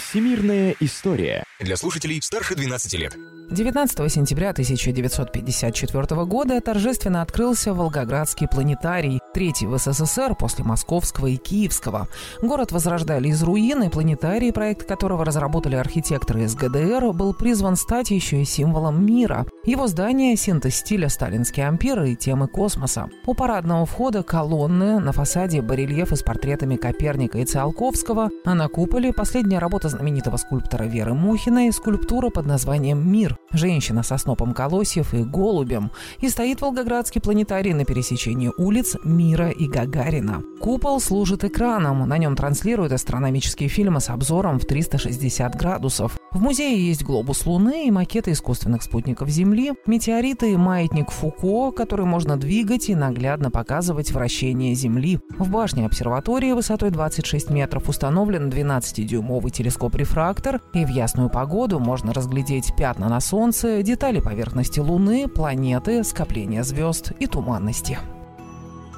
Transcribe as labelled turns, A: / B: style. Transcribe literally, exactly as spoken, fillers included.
A: Всемирная история.
B: Для слушателей старше двенадцати лет.
C: девятнадцатого сентября тысяча девятьсот пятьдесят четвёртого года торжественно открылся Волгоградский планетарий, третий в СССР после Московского и Киевского. Город возрождали из руин, и планетарий, проект которого разработали архитекторы из ГДР, был призван стать еще и символом мира. Его здание – синтез стиля сталинский ампир и темы космоса. У парадного входа колонны, на фасаде барельефы с портретами Коперника и Циолковского, а на куполе – последняя работа знаменитого скульптора Веры Мухиной, скульптура под названием «Мир». Женщина со снопом колосьев и голубем. И стоит Волгоградский планетарий на пересечении улиц Мира и Гагарина. Купол служит экраном. На нем транслируют астрономические фильмы с обзором в триста шестьдесят градусов. В музее есть глобус Луны и макеты искусственных спутников Земли, метеориты и маятник Фуко, который можно двигать и наглядно показывать вращение Земли. В башне обсерватории высотой двадцать шесть метров установлен двенадцатидюймовый телескоп-рефрактор, и в ясную погоду можно разглядеть пятна на Солнце, детали поверхности Луны, планеты, скопления звезд и туманности.